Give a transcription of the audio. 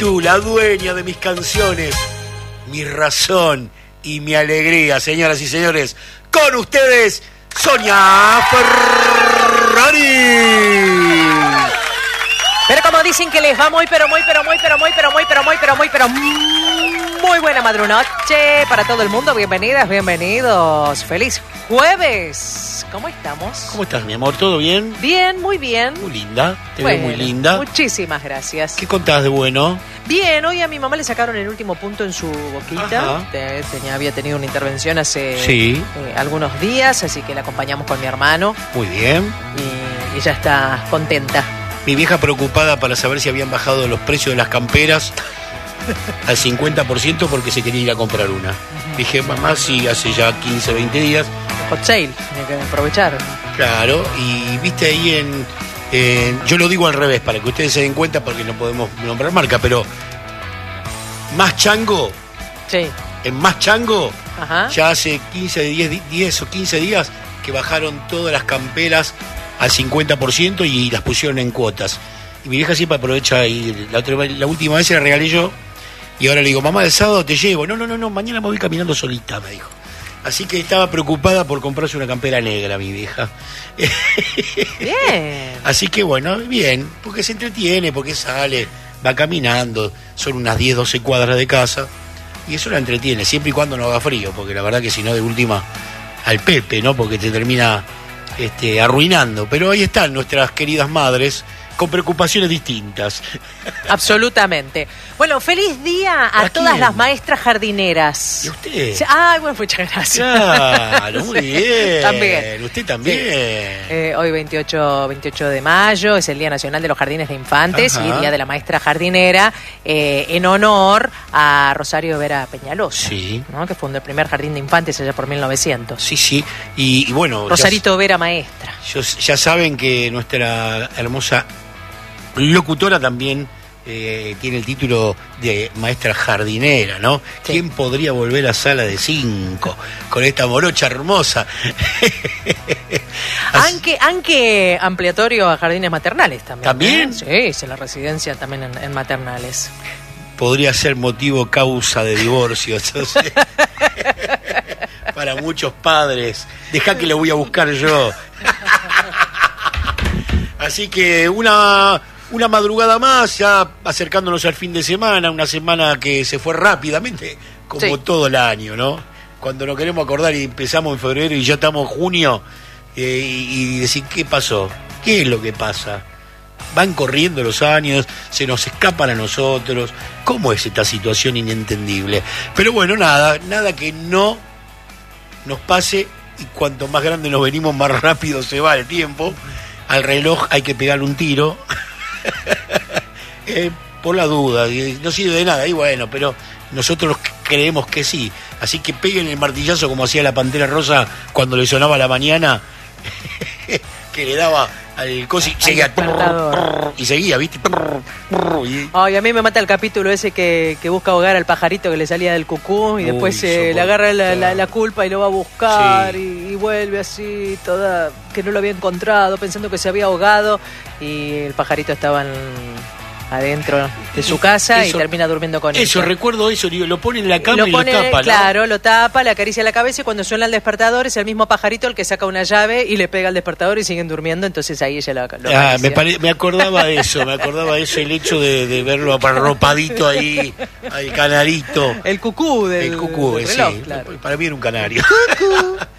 Tú, la dueña de mis canciones, mi razón y mi alegría, señoras y señores, con ustedes, Sonia Ferrari. Pero como dicen que les va muy buena madrunoche para todo el mundo. Bienvenidas, bienvenidos. Feliz jueves. ¿Cómo estamos? ¿Cómo estás, mi amor? ¿Todo bien? Bien, muy bien. Muy linda, te veo muy linda. Muchísimas gracias. ¿Qué contás de bueno? Bien, hoy a mi mamá le sacaron el último punto en su boquita. Había tenido una intervención hace algunos días, así que la acompañamos con mi hermano. Muy bien. Y ella está contenta. Mi vieja preocupada para saber si habían bajado los precios de las camperas al 50% porque se quería ir a comprar una. Dije, mamá, sí, hace ya 15, 20 días. Hot sale, tiene que aprovechar. Claro, y viste ahí yo lo digo al revés, para que ustedes se den cuenta, porque no podemos nombrar marca, pero Más Chango, sí. En Más Chango, ajá, ya hace 10 o 15 días que bajaron todas las camperas al 50% y las pusieron en cuotas. Y mi vieja siempre aprovecha, y la última vez se la regalé yo, y ahora le digo, mamá, el sábado te llevo. No, mañana me voy caminando solita, me dijo. Así que estaba preocupada por comprarse una campera negra, mi vieja. Bien. Así que bueno, bien, porque se entretiene, porque sale, va caminando, son unas 10, 12 cuadras de casa, y eso la entretiene, siempre y cuando no haga frío, porque la verdad que si no, de última, al Pepe, ¿no? Porque te termina arruinando. Pero ahí están nuestras queridas madres, con preocupaciones distintas. Absolutamente. Bueno, feliz día a todas las maestras jardineras. ¿Y usted? Bueno, muchas gracias. Claro, muy bien. También. Usted también. Sí. Hoy 28 de mayo es el Día Nacional de los Jardines de Infantes. Ajá. Y Día de la Maestra Jardinera, en honor a Rosario Vera Peñalosa, sí, ¿no? Que fundó el primer jardín de infantes allá por 1900. Sí. Y bueno, Rosarito Vera maestra. Ya saben que nuestra hermosa locutora también tiene el título de maestra jardinera, ¿no? Sí. ¿Quién podría volver a Sala de 5 con esta morocha hermosa? Aunque ampliatorio a jardines maternales también. ¿También? Sí, es la residencia también en maternales. Podría ser motivo causa de divorcio, entonces. Para muchos padres. Dejá que lo voy a buscar yo. Así que una madrugada más, ya acercándonos al fin de semana, una semana que se fue rápidamente, como todo el año, ¿no? Cuando nos queremos acordar y empezamos en febrero y ya estamos en junio, y decir, ¿qué pasó? ¿Qué es lo que pasa? Van corriendo los años, se nos escapan a nosotros. ¿Cómo es esta situación inentendible? Pero bueno, nada que no nos pase, y cuanto más grande nos venimos, más rápido se va el tiempo. Al reloj hay que pegarle un tiro. Por la duda, no sirve de nada, y bueno, pero nosotros creemos que sí. Así que peguen el martillazo como hacía la Pantera Rosa cuando le sonaba a la mañana, que le daba al coso y seguía, y seguía, ¿viste? Ay, a mí me mata el capítulo ese que busca ahogar al pajarito que le salía del cucú y después le agarra la culpa y lo va a buscar, y vuelve así, toda que no lo había encontrado, pensando que se había ahogado, y el pajarito estaba adentro de su casa y termina durmiendo con eso. Recuerdo eso, digo, lo pone en la cama y lo tapa, claro, ¿no? Lo tapa, le acaricia la cabeza, y cuando suena el despertador es el mismo pajarito el que saca una llave y le pega al despertador y siguen durmiendo, entonces ahí ella lo acaricia. Me acordaba eso, el hecho de verlo arropadito ahí, al canarito. El cucú del reloj, claro. Para mí era un canario.